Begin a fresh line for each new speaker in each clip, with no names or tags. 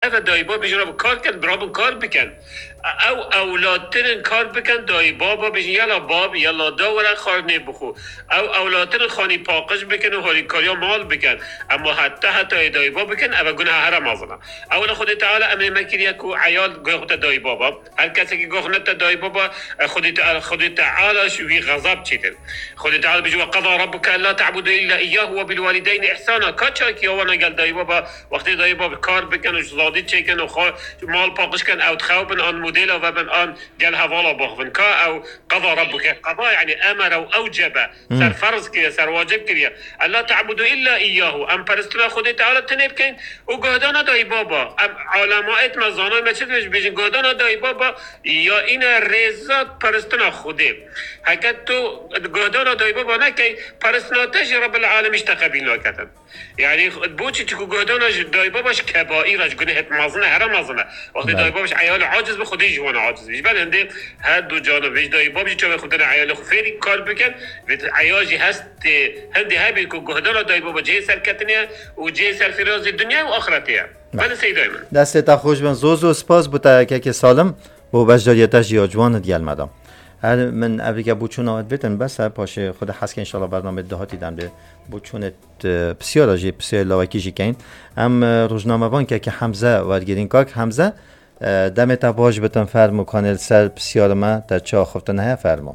حتی دایی باب بیشون کار کن برام کار بکن او اولادترین کار بکن دایی بابا بیشون یلا باب یلا دورا خارنه بخو او اولادترین خانی پاقش بکن و هاری کاریا مال بکن اما حتی دایی باب بکن او گناه هر مازنه اولا خود تعالی امر مکریه کو عیال گوخت دایی بابا هر کسی که گوخنت دایی بابا خود تعالی شوی غضب چیتن خود تعالی بجوا قضا ربك الا تعبدوا الا اياه وبالوالدين احسانا کاچا کی وانا گل دایی بابا وقتی دایی بابا کار بکن و زادی چکن و مال پاقش کن او تخوبن آن مدل و بن آن گل حوالا بخون کا او قضا ربك قضا يعني امر او اوجب سر فرض کیه سر واجب کیه الا تعبدوا الا اياه ام پرستنا خود تعالی تنب کن و گهدان دایی بابا علماء مزانای مچش بیشن گهدان دایی بابا یا این رضا پرستنا خوده حقیقت تو گهدان دایی بابا نکی پرستناتش رب العالمین تقبیل نکردن یعنی بوچی تو گهدانش دایی باباش کبائرش گناه مازنه هر مازنه وقتی دایی باباش عیال عاجز به خودش جوان عاجز میشه بعد هنده هر دو جانبش دایی باباش چه خودن عیال خیلی کار بکن و عیاجی هست هنده های بیل که گهدان دایی بابا جه سرکتنیه و جه سرفراز دنیا و آخرتیه من سیدای من
دستت خوش بن زوزو سپاس بوده که سالم با بجداریتش یا جوان دیال مدام من اولیگه بوچون آمد بیتن بس پاشه خود حس که انشالله برنامه دهاتی دم به بوچونت بسیار آجی بسیار لاوکی جی کن ام روزنامه وان که حمزه ورگیرین کاک حمزه دمت باش بتن فرمو کانل سر بسیار ما در چه خفته نه فرمو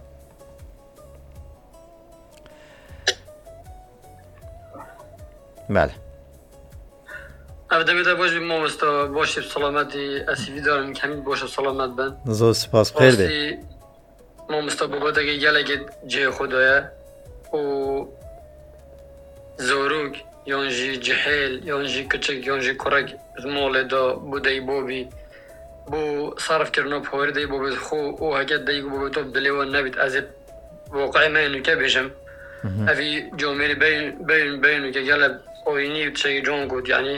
بله
دمت باش ما مستا باشی سلامتی اسیوی دارم کمی باشه سلامت بن
زو سپاس خیر بی
ما مستقبل که گله جه خدایه و زوروگ یانجی جهل یانجی کچک یانجی کرک مال دا بودی بابی بو صرف کردن پاور دی بابی خو او حقیقت دی بابی تو دلیوان نبید از واقع من که بشم افی جامعه بین که گله آینی چه جان گود یعنی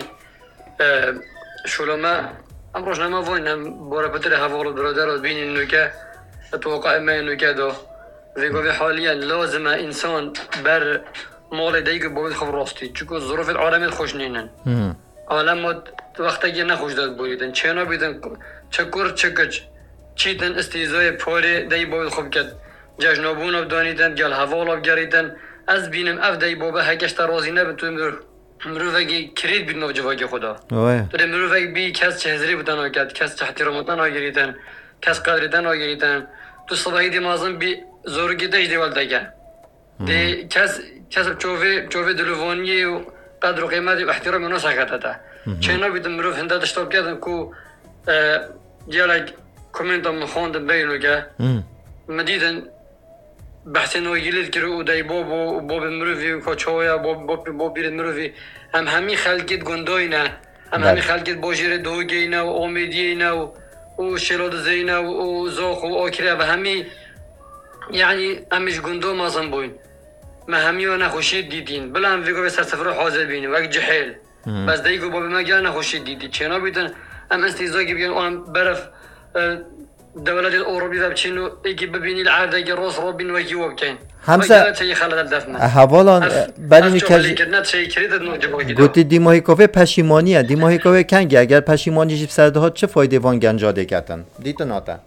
شلما امروز نما وینم باره پتر حوالو برادر بینیم نوکه اتوقع ما انه كده في حاليا لازم انسان بر مال دیگه باید خب راستی چون ظروف العالم خوشنینن عالم وقتی که نخوش داد بودن چنا بیدن چکر چکچ چیتن استیزای پاره دی باید خب کرد جشنابون دانیدن گل حوالا گریدن از بینم اف دی بابا هکشت رازی نبود تو مروفگی کرید بید نوجواگی خدا تو مروفگی بی کس چه هزری بودن آگد کس چه احترامتن آگریدن کس قدردن آگریدن تو صبحی دی مازن بی زورگی داشت دیوال دیگه دی کس چوفه دلوانی و قدر و قیمت و احترام اونو ساکته تا چینا بیدن مروف هنده داشتاب کردن کو دیالک کومنت هم خوندن بینو که مدیدن بحث نوگیلید کرد و دی باب مروفی و کچاویا باب بیرد مروفی هم همی خلقید گندای نه هم همی خلقید باجیر دوگی نه و امیدی نه و شلاد زینه و زاخ و آکره و همی یعنی همیش گندو مازن بوین ما همی و نخوشید دیدین بلا هم ویگو به سرسفر حاضر بینیم وقت جحیل بس دیگو بابی ما گره نخوشید دیدید چینا بیدن هم استیزاگی بیان اون برف دولت الاوروبی و بچینو ایکی ببینی العرده اگه راس رو بین وکی وبکن
حمزه حوالا برای گوتی دیماهی کافه پشیمانیه دیماهی کافه کنگه اگر پشیمانی جیب سرده ها چه فایده وان گنجاده کتن دیتو ناتا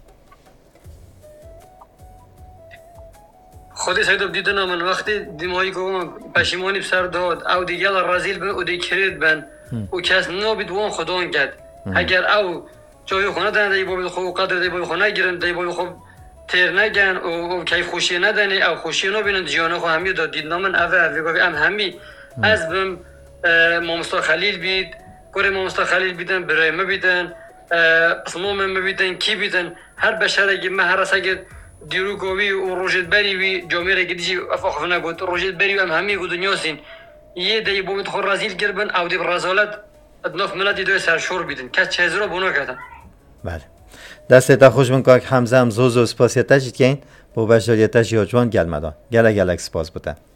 خودی سایدو دیدن من وقتی دیماهی کافه پشیمانی بسر داد او دیگه رازیل بن او دی کرید بن و کس نابید وان خدان کرد اگر او جای خونه دن دی بابی خوب قدر دی بابی خونه گیرن دی بابی خوب تیر نگن و کیف خوشی ندنی او خوشی نبینن جیانه خو همی داد دیدن من اوه ام همی از بم مامستا خلیل بید کره مامستا خلیل بیدن برای ما بیدن اسمام ما بیدن کی بیدن هر بشره که مهرس اگه دیرو کوی و روجت بری وی جامعه که دیجی افاخفنا گفت روجت بری ام همی گو دنیاسین یه دی بابی خو رازیل کربن او دی رازالت ادناف ملتی دوی سرشور بیدن کس چه زرا بونا کردن
بله دستت خوش بن که حمزه هم زوزو سپاسیتش کن با بشاریتش یا جوان گل مدان گله گلک سپاس بوده